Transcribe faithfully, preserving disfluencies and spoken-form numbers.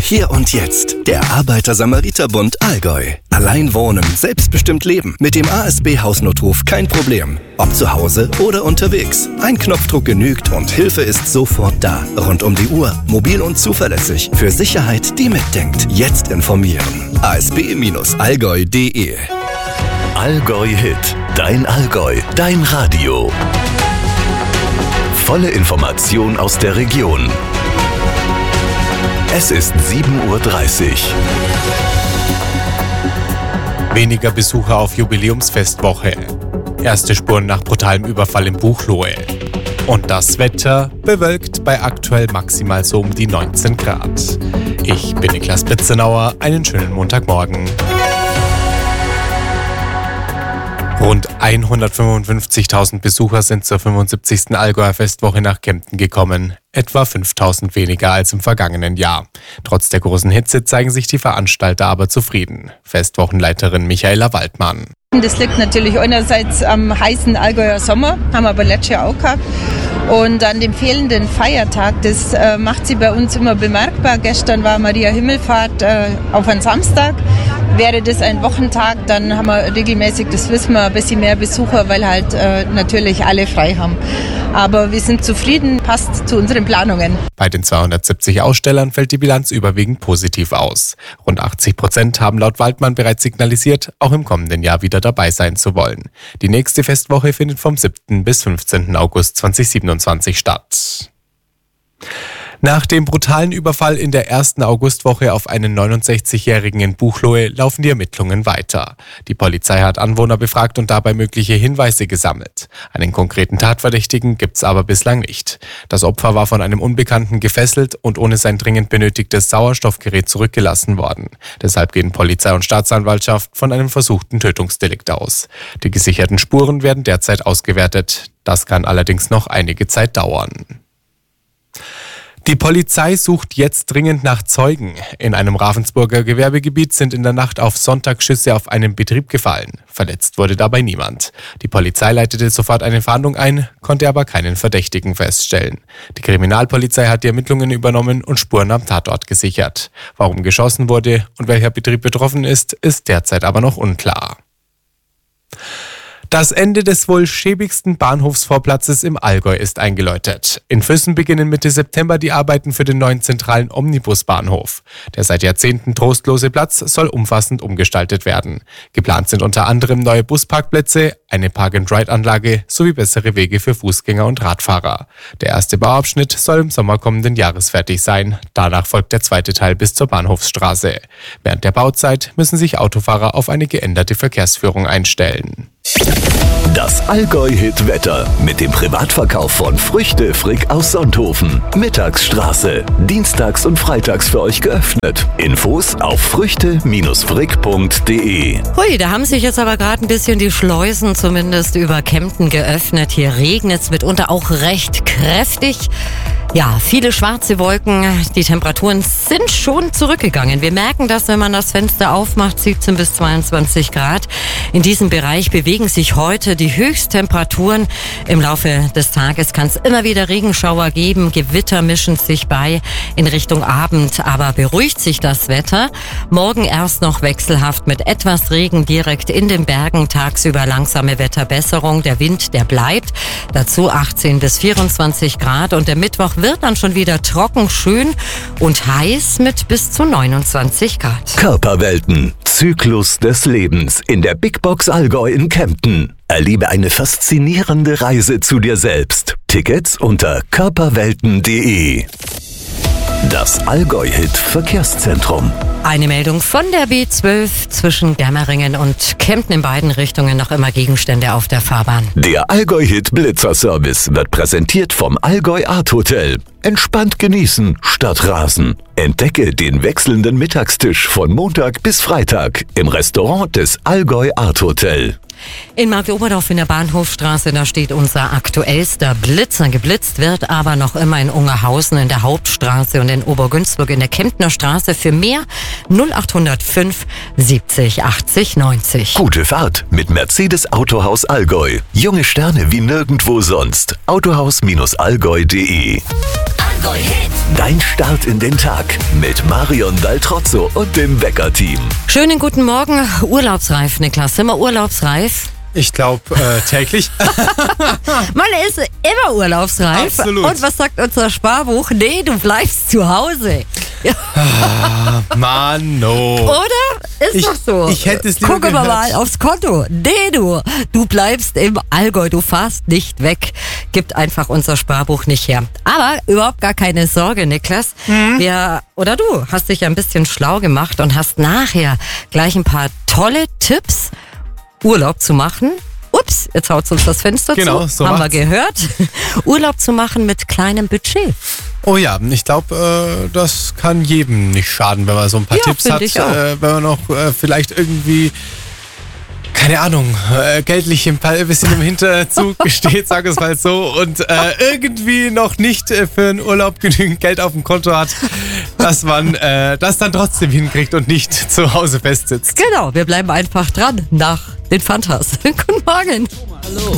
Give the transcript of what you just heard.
Hier und jetzt. Der Arbeiter-Samariter-Bund Allgäu. Allein wohnen, selbstbestimmt leben. Mit dem A S B-Hausnotruf kein Problem. Ob zu Hause oder unterwegs. Ein Knopfdruck genügt und Hilfe ist sofort da. Rund um die Uhr, mobil und zuverlässig. Für Sicherheit, die mitdenkt. Jetzt informieren. a s b Bindestrich allgäu punkt d e Allgäu Hit. Dein Allgäu. Dein Radio. Volle Information aus der Region. Es ist sieben Uhr dreißig. Weniger Besucher auf Jubiläumsfestwoche. Erste Spuren nach brutalem Überfall in Buchloe. Und das Wetter bewölkt bei aktuell maximal so um die neunzehn Grad. Ich bin Niklas Bitzenauer. Einen schönen Montagmorgen. Rund hundertfünfundfünfzigtausend Besucher sind zur fünfundsiebzigsten Allgäuer Festwoche nach Kempten gekommen. Etwa fünftausend weniger als im vergangenen Jahr. Trotz der großen Hitze zeigen sich die Veranstalter aber zufrieden. Festwochenleiterin Michaela Waldmann. Das liegt natürlich einerseits am heißen Allgäuer Sommer, haben wir aber letztes Jahr auch gehabt. Und an dem fehlenden Feiertag, das äh, macht sie bei uns immer bemerkbar. Gestern war Maria Himmelfahrt äh, auf einen Samstag. Wäre das ein Wochentag, dann haben wir regelmäßig, das wissen wir, ein bisschen mehr Besucher, weil halt äh, natürlich alle frei haben. Aber wir sind zufrieden, passt zu unseren Planungen. Bei den zweihundertsiebzig Ausstellern fällt die Bilanz überwiegend positiv aus. Rund achtzig Prozent haben laut Waldmann bereits signalisiert, auch im kommenden Jahr wieder dabei sein zu wollen. Die nächste Festwoche findet vom siebten bis fünfzehnten August zweitausendsiebenundzwanzig statt. Nach dem brutalen Überfall in der ersten Augustwoche auf einen neunundsechzigjährigen in Buchloe laufen die Ermittlungen weiter. Die Polizei hat Anwohner befragt und dabei mögliche Hinweise gesammelt. Einen konkreten Tatverdächtigen gibt's aber bislang nicht. Das Opfer war von einem Unbekannten gefesselt und ohne sein dringend benötigtes Sauerstoffgerät zurückgelassen worden. Deshalb gehen Polizei und Staatsanwaltschaft von einem versuchten Tötungsdelikt aus. Die gesicherten Spuren werden derzeit ausgewertet. Das kann allerdings noch einige Zeit dauern. Die Polizei sucht jetzt dringend nach Zeugen. In einem Ravensburger Gewerbegebiet sind in der Nacht auf Sonntag Schüsse auf einen Betrieb gefallen. Verletzt wurde dabei niemand. Die Polizei leitete sofort eine Fahndung ein, konnte aber keinen Verdächtigen feststellen. Die Kriminalpolizei hat die Ermittlungen übernommen und Spuren am Tatort gesichert. Warum geschossen wurde und welcher Betrieb betroffen ist, ist derzeit aber noch unklar. Das Ende des wohl schäbigsten Bahnhofsvorplatzes im Allgäu ist eingeläutet. In Füssen beginnen Mitte September die Arbeiten für den neuen zentralen Omnibusbahnhof. Der seit Jahrzehnten trostlose Platz soll umfassend umgestaltet werden. Geplant sind unter anderem neue Busparkplätze, eine Park-and-Ride-Anlage sowie bessere Wege für Fußgänger und Radfahrer. Der erste Bauabschnitt soll im Sommer kommenden Jahres fertig sein. Danach folgt der zweite Teil bis zur Bahnhofsstraße. Während der Bauzeit müssen sich Autofahrer auf eine geänderte Verkehrsführung einstellen. Das Allgäu-Hit-Wetter mit dem Privatverkauf von Früchte Frick aus Sonthofen. Mittagsstraße. Dienstags und freitags für euch geöffnet. Infos auf früchte frick punkt d e. Hui, da haben sich jetzt aber gerade ein bisschen die Schleusen zumindest über Kempten geöffnet. Hier regnet es mitunter auch recht kräftig. Ja, viele schwarze Wolken. Die Temperaturen sind schon zurückgegangen. Wir merken das, wenn man das Fenster aufmacht, siebzehn bis zweiundzwanzig Grad. In diesem Bereich bewegen sich heute die Höchsttemperaturen. Im Laufe des Tages kann es immer wieder Regenschauer geben. Gewitter mischen sich bei in Richtung Abend. Aber beruhigt sich das Wetter. Morgen erst noch wechselhaft mit etwas Regen direkt in den Bergen. Tagsüber langsame Wetterbesserung. Der Wind, der bleibt. Dazu achtzehn bis vierundzwanzig Grad. Und der Mittwoch wird dann schon wieder trocken, schön und heiß mit bis zu neunundzwanzig Grad. Körperwelten. Zyklus des Lebens in der Big Box Allgäu in Kempten. Erlebe eine faszinierende Reise zu dir selbst. Tickets unter körperwelten punkt d e. Das Allgäu-Hit Verkehrszentrum. Eine Meldung von der B zwölf zwischen Germeringen und Kempten, in beiden Richtungen noch immer Gegenstände auf der Fahrbahn. Der Allgäu-Hit Blitzerservice wird präsentiert vom Allgäu Art Hotel. Entspannt genießen statt rasen. Entdecke den wechselnden Mittagstisch von Montag bis Freitag im Restaurant des Allgäu Art Hotel. In Marktoberdorf in der Bahnhofstraße, da steht unser aktuellster Blitzer. Geblitzt wird aber noch immer in Ungerhausen in der Hauptstraße und in Obergünzburg in der Kemptner Straße. Für mehr null acht null fünf siebzig achtzig neunzig. Gute Fahrt mit Mercedes Autohaus Allgäu. Junge Sterne wie nirgendwo sonst. autohaus Bindestrich allgäu punkt d e. Allgäu-Hit. Dein Start in den Tag mit Marion Daltrozzo und dem Wecker-Team. Schönen guten Morgen. Urlaubsreif, Niklas. Sind wir urlaubsreif? Ich glaube äh, täglich. Man ist immer urlaubsreif. Absolut. Und was sagt unser Sparbuch? Nee, du bleibst zu Hause. Ah, Mann, no. Oder? Ist Ich- doch so. ich hätte es lieber Gucken wir gehört. mal aufs Konto. Nee, du. Du bleibst im Allgäu. Du fahrst nicht weg. Gibt einfach unser Sparbuch nicht her. Aber überhaupt gar keine Sorge, Niklas. Mhm. Wir, oder du, hast dich ja ein bisschen schlau gemacht und hast nachher gleich ein paar tolle Tipps, Urlaub zu machen. Ups, jetzt haut uns das Fenster Genau, zu. so Haben macht's. wir gehört. Urlaub zu machen mit kleinem Budget. Oh ja, ich glaube, äh, das kann jedem nicht schaden, wenn man so ein paar Ja, Tipps find hat. ich auch. Äh, wenn man noch äh, vielleicht irgendwie, keine Ahnung, äh, geldlich ein paar- ein bisschen im Hinterzug steht, sag es mal so, und äh, irgendwie noch nicht äh, für einen Urlaub genügend Geld auf dem Konto hat, dass man äh, das dann trotzdem hinkriegt und nicht zu Hause festsitzt. Genau, wir bleiben einfach dran nach den Fantas. Guten Morgen. Hallo,